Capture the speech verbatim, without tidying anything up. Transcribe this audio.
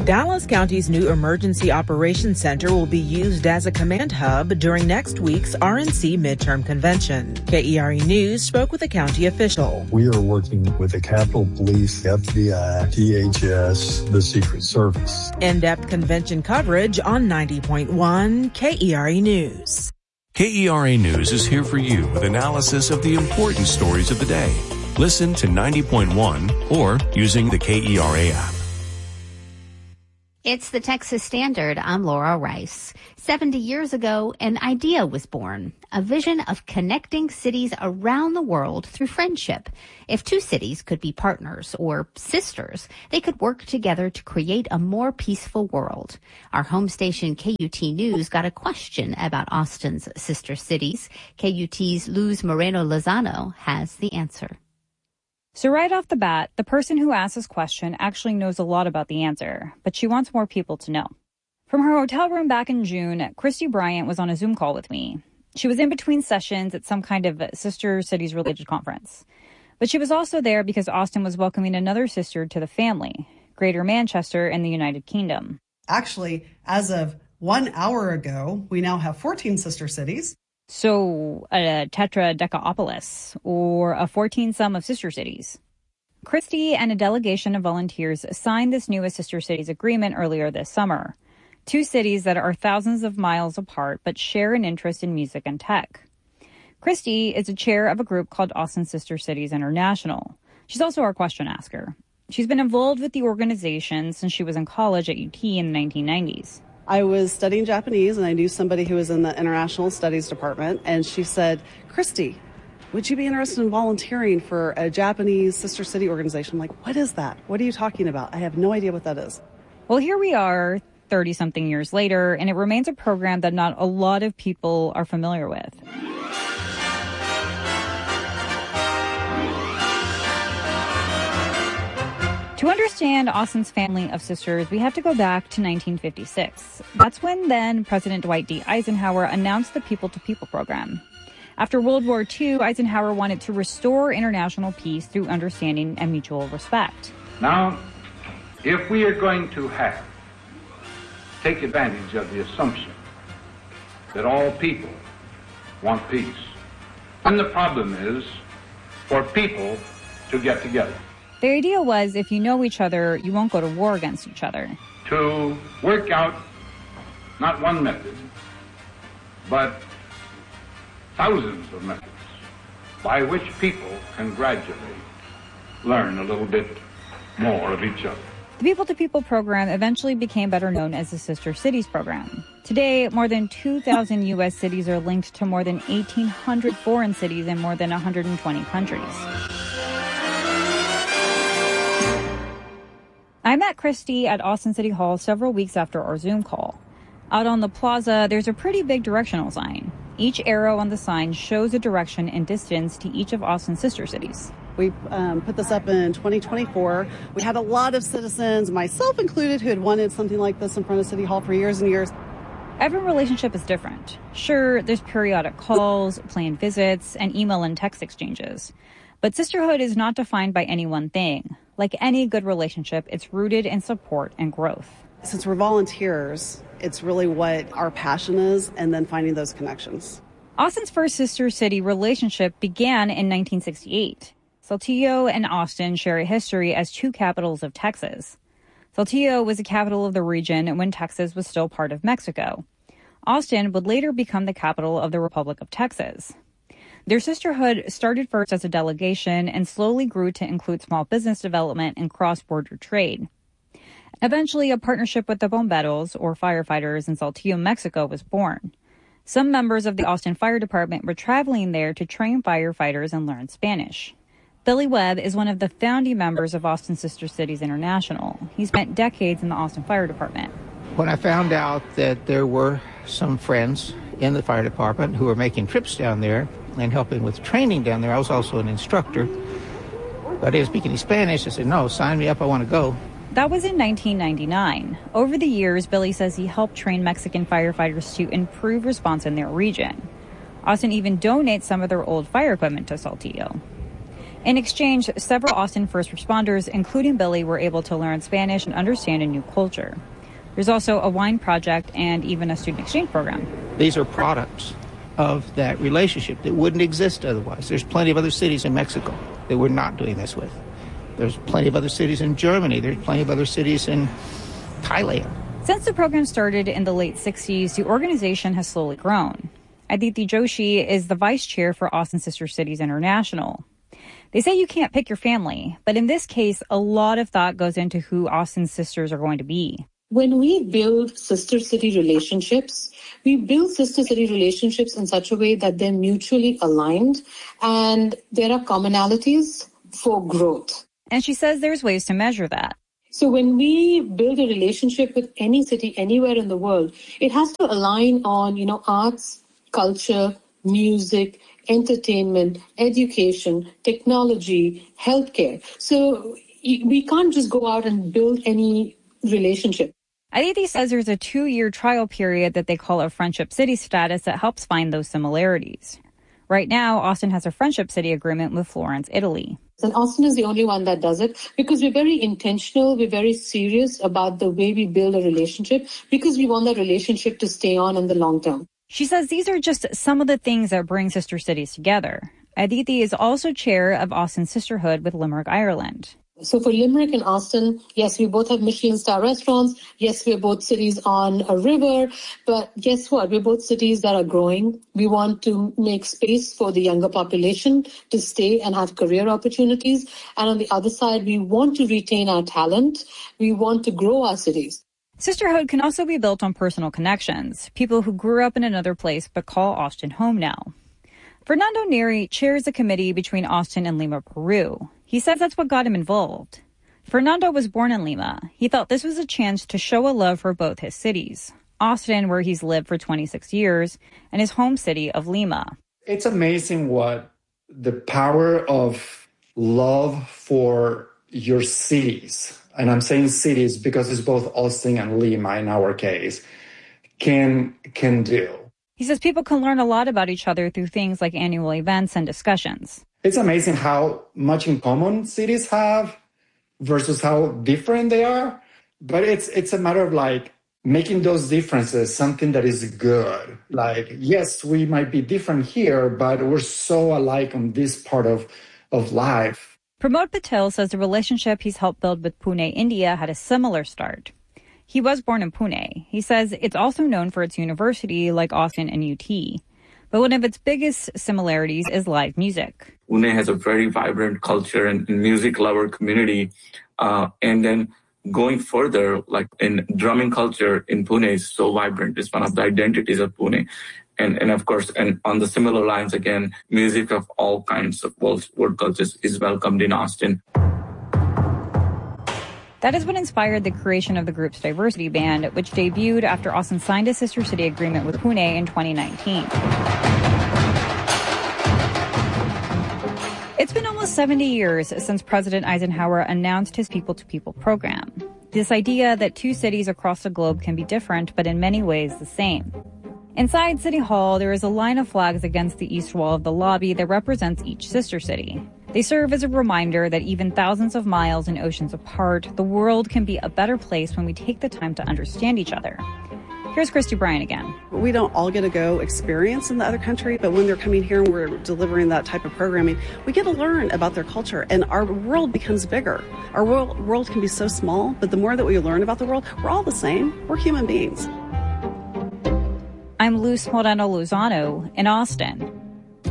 Dallas County's new Emergency Operations Center will be used as a command hub during next week's R N C midterm convention. K E R E News spoke with a county official. We are working with the Capitol Police, F B I, D H S, the Secret Service. In-depth convention coverage on ninety point one K E R E News. K E R A News is here for you with analysis of the important stories of the day. Listen to ninety point one or using the K E R A app. It's the Texas Standard. I'm Laura Rice. seventy years ago, an idea was born, a vision of connecting cities around the world through friendship. If two cities could be partners or sisters, they could work together to create a more peaceful world. Our home station K U T News got a question about Austin's sister cities. K U T's Luz Moreno Lozano has the answer. So right off the bat, the person who asked this question actually knows a lot about the answer, but she wants more people to know. From her hotel room back in June, Christy Bryant was on a Zoom call with me. She was in between sessions at some kind of Sister Cities related conference. But she was also there because Austin was welcoming another sister to the family, Greater Manchester in the United Kingdom. Actually, as of one hour ago, we now have fourteen sister cities. So a tetradecaopolis, or a fourteen sum of sister cities. Christy and a delegation of volunteers signed this newest Sister Cities agreement earlier this summer. Two cities that are thousands of miles apart but share an interest in music and tech. Christy is a chair of a group called Austin Sister Cities International. She's also our question asker. She's been involved with the organization since she was in college at U T in the nineteen nineties. I was studying Japanese, and I knew somebody who was in the International Studies Department, and she said, Christy, would you be interested in volunteering for a Japanese sister city organization? I'm like, what is that? What are you talking about? I have no idea what that is. Well, here we are thirty-something years later, and it remains a program that not a lot of people are familiar with. To understand Austin's family of sisters, we have to go back to nineteen fifty-six. That's when then President Dwight D. Eisenhower announced the People-to-People program. After World War Two, Eisenhower wanted to restore international peace through understanding and mutual respect. Now, if we are going to have, take advantage of the assumption that all people want peace, then the problem is for people to get together. The idea was if you know each other, you won't go to war against each other. To work out not one method, but thousands of methods by which people can gradually learn a little bit more of each other. The People-to-People program eventually became better known as the Sister Cities program. Today, more than two thousand U S cities are linked to more than eighteen hundred foreign cities in more than one hundred twenty countries. I met Christy at Austin City Hall several weeks after our Zoom call. Out on the plaza, there's a pretty big directional sign. Each arrow on the sign shows a direction and distance to each of Austin's sister cities. We um, put this up in twenty twenty-four. We had a lot of citizens, myself included, who had wanted something like this in front of City Hall for years and years. Every relationship is different. Sure, there's periodic calls, planned visits, and email and text exchanges. But sisterhood is not defined by any one thing. Like any good relationship, it's rooted in support and growth. Since we're volunteers, it's really what our passion is, and then finding those connections. Austin's first sister city relationship began in nineteen sixty-eight. Saltillo and Austin share a history as two capitals of Texas. Saltillo was the capital of the region when Texas was still part of Mexico. Austin would later become the capital of the Republic of Texas. Their sisterhood started first as a delegation and slowly grew to include small business development and cross-border trade. Eventually, a partnership with the Bomberos, or firefighters in Saltillo, Mexico, was born. Some members of the Austin Fire Department were traveling there to train firefighters and learn Spanish. Billy Webb is one of the founding members of Austin Sister Cities International. He spent decades in the Austin Fire Department. When I found out that there were some friends in the fire department who were making trips down there and helping with training down there, I was also an instructor. But I didn't speak any Spanish. I said, no, sign me up, I want to go. That was in nineteen ninety-nine. Over the years, Billy says he helped train Mexican firefighters to improve response in their region. Austin even donates some of their old fire equipment to Saltillo. In exchange, several Austin first responders, including Billy, were able to learn Spanish and understand a new culture. There's also a wine project and even a student exchange program. These are products of that relationship that wouldn't exist otherwise. There's plenty of other cities in Mexico that we're not doing this with. There's plenty of other cities in Germany. There's plenty of other cities in Thailand. Since the program started in the late sixties, the organization has slowly grown. Aditi Joshi is the vice chair for Austin Sister Cities International. They say you can't pick your family, but in this case, a lot of thought goes into who Austin's sisters are going to be. When we build sister city relationships, we build sister city relationships in such a way that they're mutually aligned and there are commonalities for growth. And she says there's ways to measure that. So when we build a relationship with any city anywhere in the world, it has to align on, you know, arts, culture, music, entertainment, education, technology, healthcare. So we can't just go out and build any relationship. Aditi says there's a two-year trial period that they call a Friendship City status that helps find those similarities. Right now, Austin has a Friendship City agreement with Florence, Italy. And Austin is the only one that does it because we're very intentional, we're very serious about the way we build a relationship because we want that relationship to stay on in the long term. She says these are just some of the things that bring sister cities together. Aditi is also chair of Austin Sisterhood with Limerick, Ireland. So for Limerick and Austin, yes, we both have Michelin star restaurants. Yes, we're both cities on a river. But guess what? We're both cities that are growing. We want to make space for the younger population to stay and have career opportunities. And on the other side, we want to retain our talent. We want to grow our cities. Sisterhood can also be built on personal connections, people who grew up in another place but call Austin home now. Fernando Neri chairs a committee between Austin and Lima, Peru. He says that's what got him involved. Fernando was born in Lima. He thought this was a chance to show a love for both his cities, Austin, where he's lived for twenty-six years, and his home city of Lima. It's amazing what the power of love for your cities, and I'm saying cities because it's both Austin and Lima in our case, can can do. He says people can learn a lot about each other through things like annual events and discussions. It's amazing how much in common cities have versus how different they are. But it's it's a matter of like making those differences something that is good. Like, yes, we might be different here, but we're so alike on this part of, of life. Pramod Patel says the relationship he's helped build with Pune, India had a similar start. He was born in Pune. He says it's also known for its university like Austin and U T. But one of its biggest similarities is live music. Pune has a very vibrant culture and music lover community. Uh, and then going further, like in drumming culture in Pune is so vibrant. It's one of the identities of Pune. And, and of course, and on the similar lines, again, music of all kinds of world, world cultures is welcomed in Austin. That is what inspired the creation of the group's diversity band, which debuted after Austin signed a sister city agreement with Pune in twenty nineteen. It's been almost seventy years since President Eisenhower announced his People-to-People program. This idea that two cities across the globe can be different, but in many ways the same. Inside City Hall, there is a line of flags against the east wall of the lobby that represents each sister city. They serve as a reminder that even thousands of miles and oceans apart, the world can be a better place when we take the time to understand each other. Here's Christy Bryan again. We don't all get to go experience in the other country, but when they're coming here and we're delivering that type of programming, we get to learn about their culture and our world becomes bigger. Our world, world can be so small, but the more that we learn about the world, we're all the same. We're human beings. I'm Luz Moreno Lozano in Austin.